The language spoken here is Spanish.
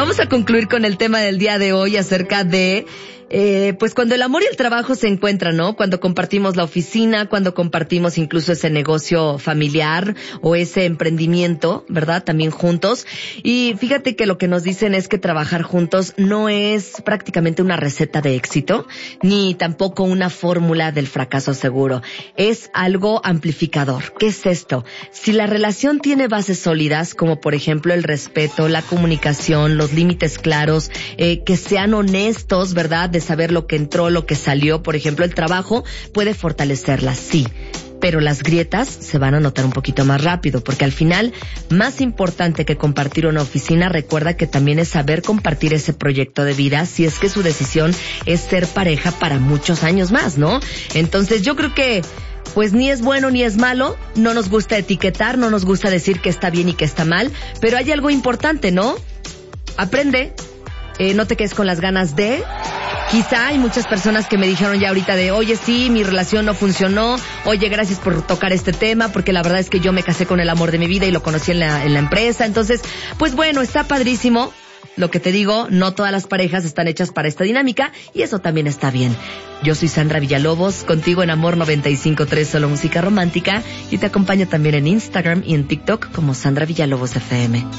Vamos a concluir con el tema del día de hoy acerca de pues cuando el amor y el trabajo se encuentran, ¿no? Cuando compartimos la oficina, cuando compartimos incluso ese negocio familiar o ese emprendimiento, ¿verdad? También juntos. Y fíjate que lo que nos dicen es que trabajar juntos no es prácticamente una receta de éxito, ni tampoco una fórmula del fracaso seguro. Es algo amplificador. ¿Qué es esto? Si la relación tiene bases sólidas, como por ejemplo el respeto, la comunicación, los límites claros, que sean honestos, ¿verdad? De saber lo que entró, lo que salió. Por ejemplo, el trabajo puede fortalecerla, sí, pero las grietas se van a notar un poquito más rápido, porque al final, más importante que compartir una oficina, recuerda que también es saber compartir ese proyecto de vida, si es que su decisión es ser pareja para muchos años más, ¿no? Entonces yo creo que pues ni es bueno ni es malo, no nos gusta etiquetar, no nos gusta decir que está bien y que está mal, pero hay algo importante, ¿no? Aprende, no te quedes con las ganas de... Quizá hay muchas personas que me dijeron ya ahorita de, oye, sí, mi relación no funcionó, oye, gracias por tocar este tema, porque la verdad es que yo me casé con el amor de mi vida y lo conocí en la empresa. Entonces, pues bueno, está padrísimo. Lo que te digo, no todas las parejas están hechas para esta dinámica y eso también está bien. Yo soy Sandra Villalobos, contigo en Amor 95.3, solo música romántica, y te acompaño también en Instagram y en TikTok como Sandra Villalobos FM.